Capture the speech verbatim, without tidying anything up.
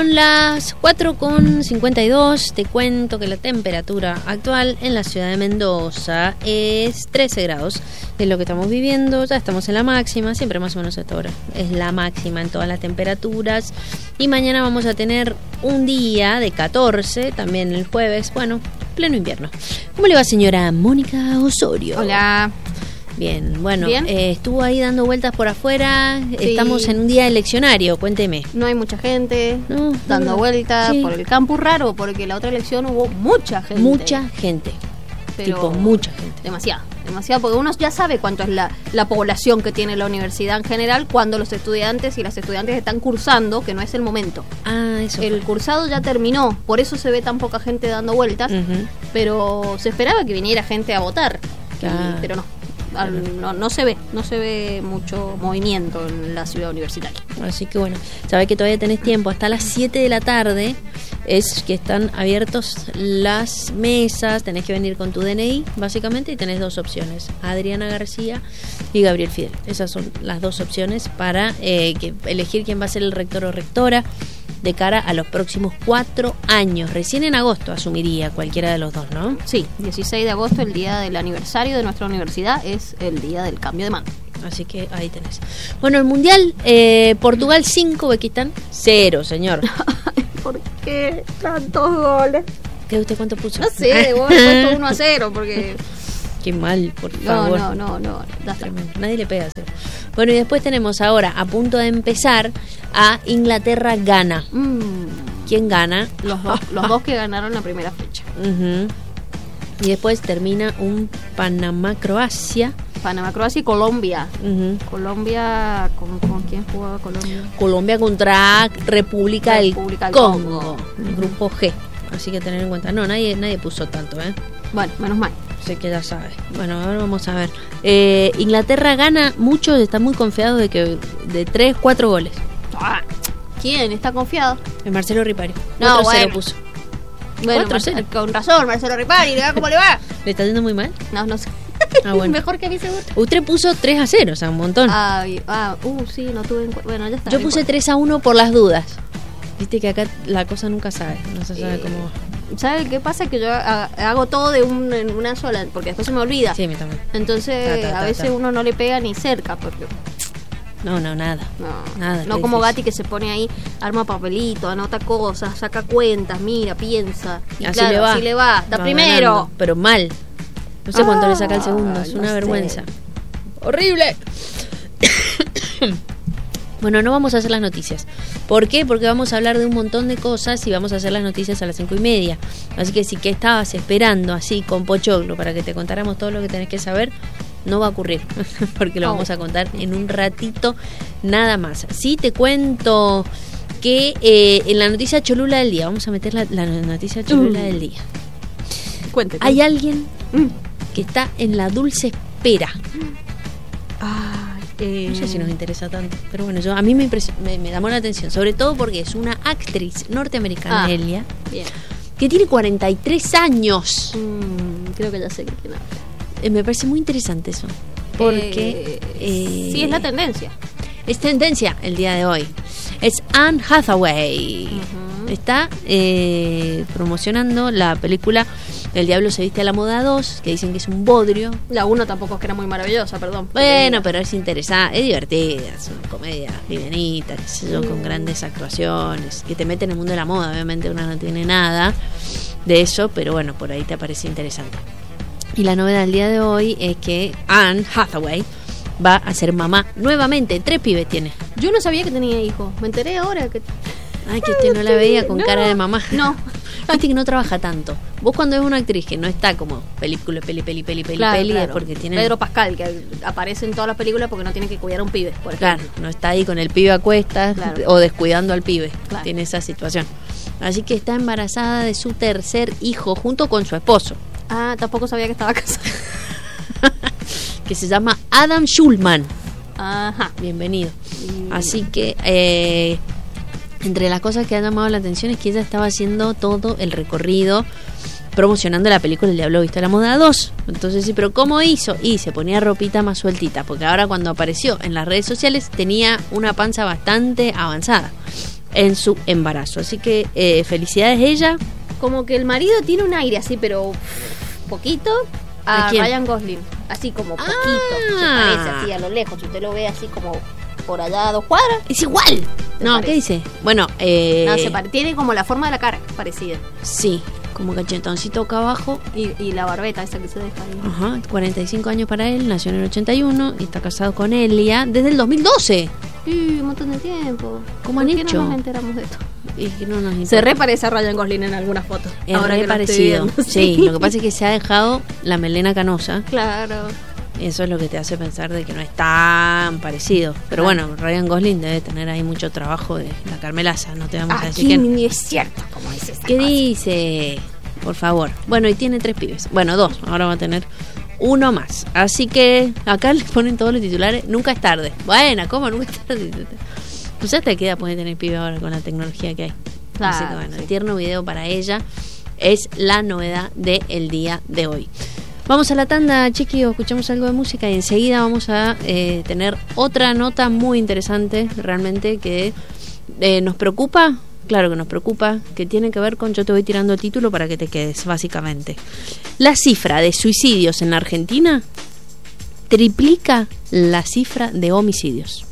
Son las cuatro con cincuenta y dos. Te cuento que la temperatura actual en la ciudad de Mendoza es trece grados. Es lo que estamos viviendo. Ya estamos en la máxima. Siempre más o menos a esta hora es la máxima en todas las temperaturas. Y mañana vamos a tener un día de catorce. También el jueves. Bueno, pleno invierno. ¿Cómo le va, señora Mónica Osorio? Hola. Bien, bueno, ¿Bien? Eh, estuvo ahí dando vueltas por afuera. Sí. Estamos en un día eleccionario, cuénteme. No hay mucha gente No, dando no, vueltas sí. por el campus, raro, porque la otra elección hubo mucha gente. Mucha gente. pero Tipo, mucha gente. Demasiado, demasiado, porque uno ya sabe cuánto es la, la población que tiene la universidad en general cuando los estudiantes y las estudiantes están cursando, que no es el momento. Ah, eso. El cursado ya terminó, por eso se ve tan poca gente dando vueltas, Uh-huh. pero se esperaba que viniera gente a votar, Claro. y- pero no. Al- no, no se ve, no se ve mucho movimiento en la ciudad universitaria. Así que bueno, sabés que todavía tenés tiempo. Hasta las siete de la tarde es que están abiertos las mesas. Tenés que venir con tu D N I, básicamente, y tenés dos opciones: Adriana García y Gabriel Fidel. Esas son las dos opciones para eh, que elegir quién va a ser el rector o rectora de cara a los próximos cuatro años. Recién en agosto asumiría cualquiera de los dos, ¿no? Sí, dieciséis de agosto, el día del aniversario de nuestra universidad, es el día del cambio de mando. Así que ahí tenés. Bueno, el Mundial, eh, Portugal cinco, Uzbekistán cero, señor. ¿Por qué tantos goles? ¿Qué usted cuánto puso? No sé, vos he puesto uno a cero porque... Qué mal, por No, favor. no, no, no, ya está. Tremendo. Nadie le pega a cero. Bueno, y después tenemos ahora, a punto de empezar, a Inglaterra-Ghana. Mm, ¿Quién gana? los, dos, los dos que ganaron la primera fecha. Ujú. Y después termina un Panamá-Croacia. Panamá, Croacia y Colombia. Ujú. Colombia, ¿con, con quién jugaba Colombia? Colombia contra República, República del del Congo, Congo. el grupo G. Así que tener en cuenta. No, nadie nadie puso tanto, ¿eh? Bueno, menos mal. Sé que ya sabes. Bueno, ahora vamos a ver. Eh, Inglaterra gana. Muchos están muy confiados de que de tres, cuatro goles. Ah, ¿quién está confiado? El Marcelo Ripari. No, cuatro cero bueno. puso. Bueno, cuatro cero. Mar- con razón, Marcelo Ripari, ¿le va? ¿Cómo le va? ¿Le está yendo muy mal? No, no sé. Ah, bueno. Mejor que a mí seguro. Usted puso tres a cero, o sea, un montón. Ah, y- ah, uh, sí, no tuve en cu- Bueno, ya está. Yo no puse importa. tres a uno por las dudas. Viste que acá la cosa nunca sabe. No se sabe Eh, cómo. ¿Sabe qué pasa? Que yo ha- hago todo de un, en una sola, porque después se me olvida. Sí, a mí también. Entonces, Ta, ta, ta, a veces ta. uno no le pega ni cerca, porque No, no, nada. no, Nada, no qué como difícil. Gatti que se pone ahí, arma papelito, anota cosas, saca cuentas, mira, piensa. Y Así claro, le va. así le va. Está Va primero. ganando, pero mal. No sé cuánto Ah, le saca el segundo. Es no una sé. vergüenza. ¡Horrible! Bueno, no vamos a hacer las noticias. ¿Por qué? Porque vamos a hablar de un montón de cosas y vamos a hacer las noticias a las cinco y media. Así que si que estabas esperando así con pochoclo para que te contáramos todo lo que tenés que saber, no va a ocurrir. Porque lo Oh. vamos a contar en un ratito nada más. Sí te cuento que eh, en la noticia cholula del día, vamos a meter la, la noticia cholula Mm. del día. Cuénteme. Hay alguien Mm. que está en la dulce espera. Ay, eh, No sé si nos interesa tanto, pero bueno, yo a mí me, impresio- me, me llamó la atención, sobre todo porque es una actriz norteamericana, Ah. Elia, Bien. que tiene cuarenta y tres años. Mm, creo que ya sé de quién habla. Eh, me parece muy interesante eso, porque Eh, eh, sí, es la tendencia. es tendencia el día de hoy. Es Anne Hathaway. Ujú. Está eh, promocionando la película El Diablo se viste a la moda dos, que dicen que es un bodrio. La uno tampoco es que era muy maravillosa, perdón. Bueno, pero es interesante, es divertida, es una comedia livianita, qué sé yo, con Mm. grandes actuaciones, que te mete en el mundo de la moda. Obviamente uno no tiene nada de eso, pero bueno, por ahí te parece interesante. Y la novedad del día de hoy es que Anne Hathaway va a ser mamá nuevamente. Tres pibes tiene. Yo no sabía que tenía hijos. Me enteré ahora que... Ay, que usted no la veía con No, cara de mamá. no. Viste que no trabaja tanto. Vos cuando ves una actriz que no está como película, peli, peli, peli, peli, Claro, peli, claro. es porque tiene... Pedro Pascal, que aparece en todas las películas porque no tiene que cuidar a un pibe, por Claro, ejemplo. no está ahí con el pibe a cuestas Claro. o descuidando al pibe. Claro. Tiene esa situación. Así que está embarazada de su tercer hijo junto con su esposo, Ah, tampoco sabía que estaba casada. que se llama Adam Schulman. Ajá. Bienvenido. Y- Así que eh, entre las cosas que han llamado la atención es que ella estaba haciendo todo el recorrido promocionando la película El Diablo Viste a la Moda dos. Entonces sí, pero ¿cómo hizo? Y se ponía ropita más sueltita, porque ahora cuando apareció en las redes sociales tenía una panza bastante avanzada. en su embarazo. Así que eh, felicidades ella. Como que el marido tiene un aire así, pero poquito, a, ¿A quién? Ryan Gosling. Así como poquito. Ah. Se parece así a lo lejos. Si usted lo ve así como por allá a dos cuadras. Es igual. No, parece? ¿qué dice? Bueno, eh, No, se pare- tiene como la forma de la cara parecida. sí, como cachetoncito acá abajo. Y, y la barbeta esa que se deja ahí. Ajá, cuarenta y cinco años para él, nació en el ochenta y uno y está casado con Elia desde el dos mil doce. Sí, un montón de tiempo. ¿Cómo ¿Por han qué hecho? no nos enteramos de esto? Y que no nos Se importa. reparece a Ryan Gosling en algunas fotos. Es ahora re que lo estoy parecido. viendo, Sí, lo que pasa es que se ha dejado la melena canosa. Claro. Y eso es lo que te hace pensar de que no es tan parecido. Pero Claro. bueno, Ryan Gosling debe tener ahí mucho trabajo de la Carmelaza, no te vamos a decir Aquí que no. ni es cierto, como dice esa ¿Qué cosa. dice? Por favor. Bueno, y tiene tres pibes. Bueno, dos. Ahora va a tener uno más. Así que acá le ponen todos los titulares. Nunca es tarde. Bueno, ¿cómo? Nunca es tarde. Pues hasta qué edad puede tener pibe ahora con la tecnología que hay. Claro, Así que bueno, sí. el tierno video para ella es la novedad del día de hoy. Vamos a la tanda, Chiqui, o escuchamos algo de música y enseguida vamos a eh, tener otra nota muy interesante, realmente, que eh, nos preocupa. Claro que nos preocupa, que tiene que ver con, yo te voy tirando el título para que te quedes, básicamente. La cifra de suicidios en la Argentina triplica la cifra de homicidios.